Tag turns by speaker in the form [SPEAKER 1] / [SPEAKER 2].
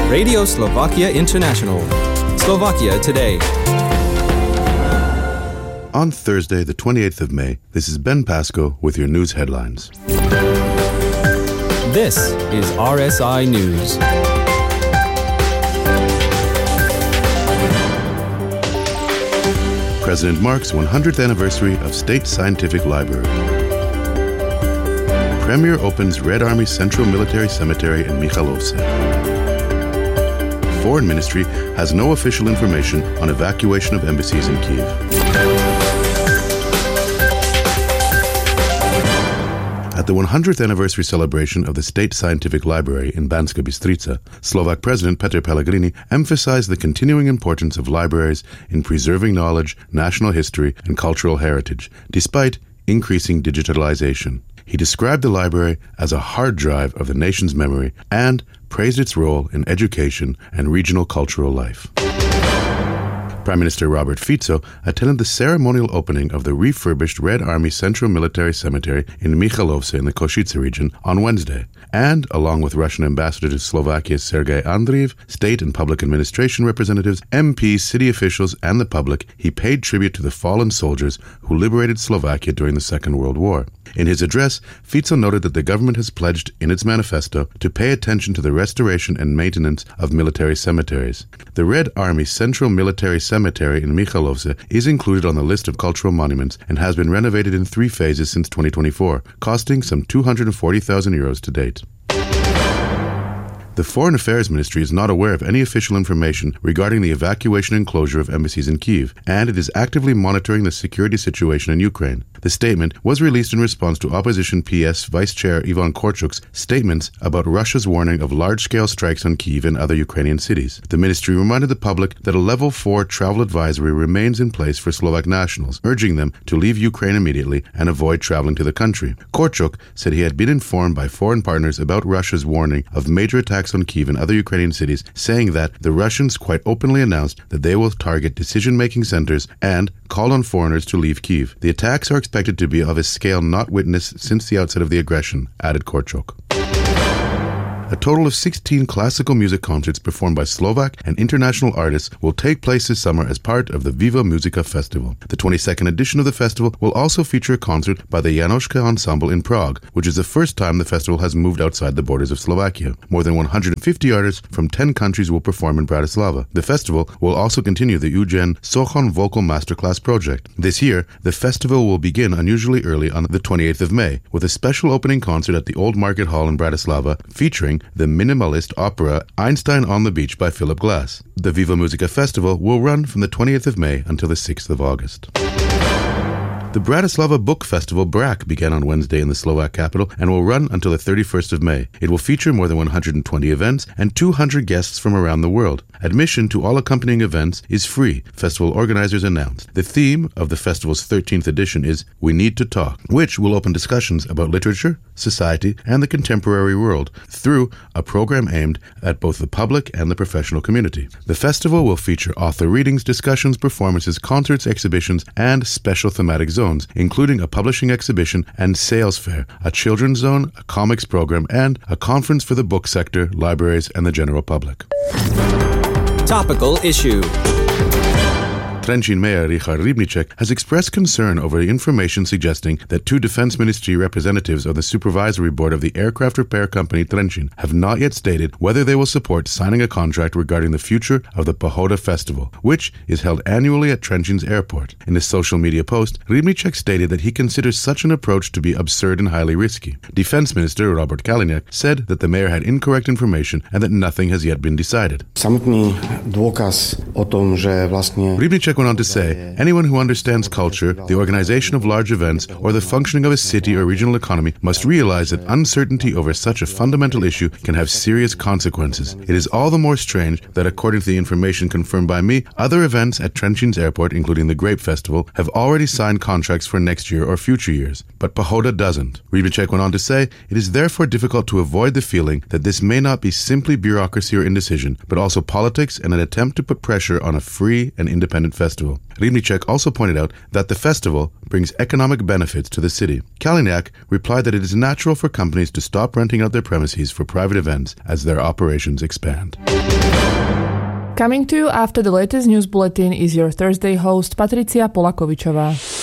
[SPEAKER 1] Radio Slovakia International. Slovakia Today.
[SPEAKER 2] On Thursday, the 28th of May, this is Ben Pasco with your news headlines.
[SPEAKER 1] This is RSI News.
[SPEAKER 2] President marks 100th anniversary of State Scientific Library. Premier opens Red Army Central Military Cemetery in Michalovce. Foreign Ministry has no official information on evacuation of embassies in Kyiv. At the 100th anniversary celebration of the State Scientific Library in Banska Bystrica, Slovak President Peter Pellegrini emphasized the continuing importance of libraries in preserving knowledge, national history, and cultural heritage, despite increasing digitalization. He described the library as a hard drive of the nation's memory and praised its role in education and regional cultural life. Prime Minister Robert Fico attended the ceremonial opening of the refurbished Red Army Central Military Cemetery in Michalovce in the Košice region on Wednesday, and, along with Russian Ambassador to Slovakia Sergei Andreev, state and public administration representatives, MPs, city officials, and the public, he paid tribute to the fallen soldiers who liberated Slovakia during the Second World War. In his address, Fico noted that the government has pledged in its manifesto to pay attention to the restoration and maintenance of military cemeteries. The Red Army Central Military Cemetery in Michalovce is included on the list of cultural monuments and has been renovated in 3 phases since 2024, costing some 240,000 euros to date. The Foreign Affairs Ministry is not aware of any official information regarding the evacuation and closure of embassies in Kyiv, and it is actively monitoring the security situation in Ukraine. The statement was released in response to opposition PS Vice Chair Ivan Korchuk's statements about Russia's warning of large-scale strikes on Kyiv and other Ukrainian cities. The ministry reminded the public that a Level 4 travel advisory remains in place for Slovak nationals, urging them to leave Ukraine immediately and avoid traveling to the country. Korchuk said he had been informed by foreign partners about Russia's warning of major attacks on Kyiv and other Ukrainian cities, saying that the Russians quite openly announced that they will target decision-making centers and call on foreigners to leave Kyiv. The attacks are expected to be of a scale not witnessed since the outset of the aggression, added Korchuk. A total of 16 classical music concerts performed by Slovak and international artists will take place this summer as part of the Viva Musica Festival. The 22nd edition of the festival will also feature a concert by the Janoschka Ensemble in Prague, which is the first time the festival has moved outside the borders of Slovakia. More than 150 artists from 10 countries will perform in Bratislava. The festival will also continue the Eugen Sochon Vocal Masterclass project. This year, the festival will begin unusually early on the 28th of May, with a special opening concert at the Old Market Hall in Bratislava, featuring the minimalist opera Einstein on the Beach by Philip Glass. The Viva Musica Festival will run from the 20th of May until the 6th of August. The Bratislava Book Festival BRAC began on Wednesday in the Slovak capital and will run until the 31st of May. It will feature more than 120 events and 200 guests from around the world. Admission to all accompanying events is free, festival organizers announced. The theme of the festival's 13th edition is We Need to Talk, which will open discussions about literature, society, and the contemporary world through a program aimed at both the public and the professional community. The festival will feature author readings, discussions, performances, concerts, exhibitions, and special thematic zones, including a publishing exhibition and sales fair, a children's zone, a comics program, and a conference for the book sector, libraries, and the general public.
[SPEAKER 1] Topical issue.
[SPEAKER 2] Trenčín Mayor Richard Rybníček has expressed concern over the information suggesting that 2 Defense Ministry representatives of the Supervisory Board of the aircraft repair company Trenčín have not yet stated whether they will support signing a contract regarding the future of the Pohoda Festival, which is held annually at Trenčín's airport. In a social media post, Rybníček stated that he considers such an approach to be absurd and highly risky. Defense Minister Robert Kaliňák said that the mayor had incorrect information and that nothing has yet been decided.
[SPEAKER 3] Samotný dôkaz o tom, že vlastne
[SPEAKER 2] Rybníček went on to say, anyone who understands culture, the organization of large events, or the functioning of a city or regional economy must realize that uncertainty over such a fundamental issue can have serious consequences. It is all the more strange that, according to the information confirmed by me, other events at Trenčín's airport, including the Grape Festival, have already signed contracts for next year or future years. But Pohoda doesn't. Rybníček went on to say, it is therefore difficult to avoid the feeling that this may not be simply bureaucracy or indecision, but also politics and an attempt to put pressure on a free and independent festival. festival. Rybníček also pointed out that the festival brings economic benefits to the city. Kaliňák replied that it is natural for companies to stop renting out their premises for private events as their operations expand.
[SPEAKER 4] Coming to you after the latest news bulletin is your Thursday host Patricia Polakovičová.